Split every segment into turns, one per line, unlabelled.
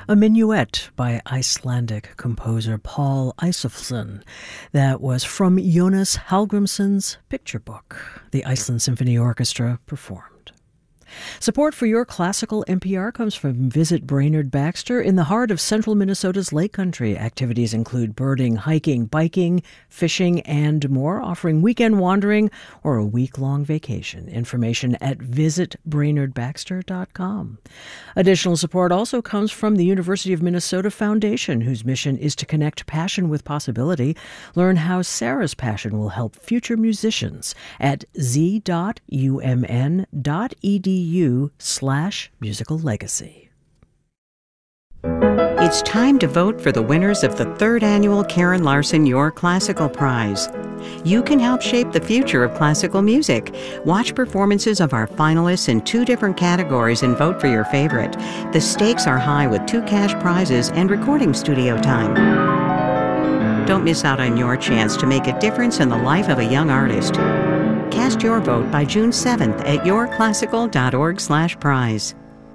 A Minuet by Icelandic composer Paul Isofsson that was from Jonas Hallgrimsson's picture book, the Iceland Symphony Orchestra performed. Support for your classical NPR comes from Visit Brainerd Baxter in the heart of central Minnesota's Lake Country. Activities include birding, hiking, biking, fishing, and more, offering weekend wandering or a week-long vacation. Information at visitbrainerdbaxter.com. Additional support also comes from the University of Minnesota Foundation, whose mission is to connect passion with possibility. Learn how Sarah's passion will help future musicians at z.umn.edu/musical legacy.
It's time to vote for the winners of the third annual Karen Larson Your Classical Prize. You can help shape the future of classical music. Watch performances of our finalists in 2 different categories and vote for your favorite. The stakes are high with 2 cash prizes and recording studio time. Don't miss out on your chance to make a difference in the life of a young artist. Cast your vote by June 7th at yourclassical.org/prize.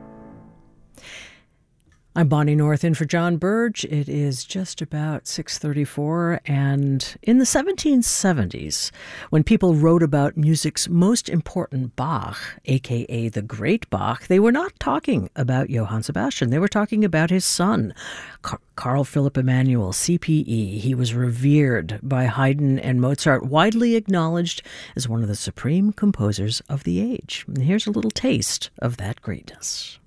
I'm Bonnie North in for John Burge. It is just about 6:34, and in the 1770s, when people wrote about music's most important Bach, a.k.a. the Great Bach, they were not talking about Johann Sebastian. They were talking about his son, Carl Philipp Emanuel, CPE. He was revered by Haydn and Mozart, widely acknowledged as one of the supreme composers of the age. And here's a little taste of that greatness.